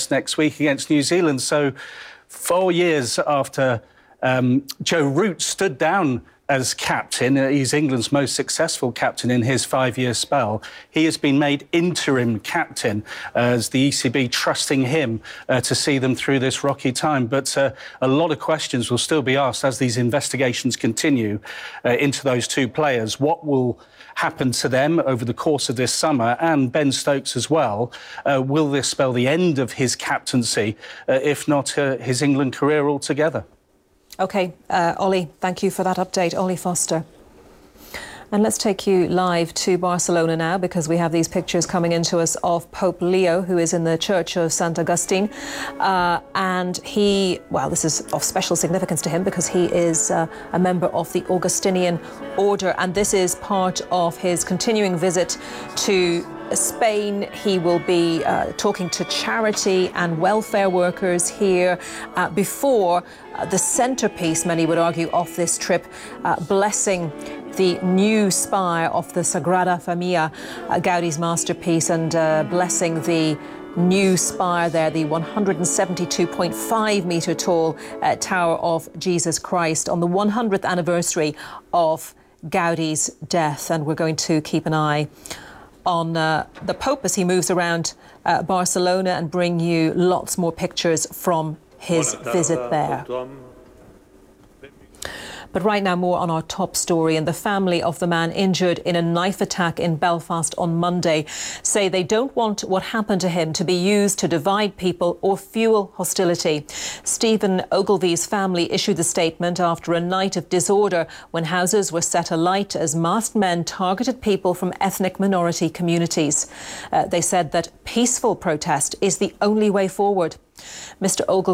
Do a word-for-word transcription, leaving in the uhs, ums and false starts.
test next week against New Zealand. So four years after um, Joe Root stood down as captain, uh, he's England's most successful captain in his five-year spell, he has been made interim captain uh, as the E C B trusting him uh, to see them through this rocky time. But uh, a lot of questions will still be asked as these investigations continue uh, into those two players. What will happen to them over the course of this summer, and Ben Stokes as well? Uh, will this spell the end of his captaincy, uh, if not uh, his England career altogether? OK, uh, Ollie, thank you for that update. Ollie Foster. And let's take you live to Barcelona now, because we have these pictures coming into us of Pope Leo, who is in the Church of Saint Augustine. Uh, and he, well, this is of special significance to him because he is uh, a member of the Augustinian order. And this is part of his continuing visit to Spain. He will be uh, talking to charity and welfare workers here uh, before uh, the centrepiece, many would argue, of this trip, uh, blessing the new spire of the Sagrada Familia, uh, Gaudi's masterpiece, and uh, blessing the new spire there, the one hundred seventy-two point five metre tall uh, Tower of Jesus Christ, on the one hundredth anniversary of Gaudi's death. And we're going to keep an eye on uh, the Pope as he moves around uh, Barcelona and bring you lots more pictures from his visit there. But right now, more on our top story. And the family of the man injured in a knife attack in Belfast on Monday say they don't want what happened to him to be used to divide people or fuel hostility. Stephen Ogilvy's family issued the statement after a night of disorder when houses were set alight as masked men targeted people from ethnic minority communities. Uh, they said that peaceful protest is the only way forward. Mister Ogilvy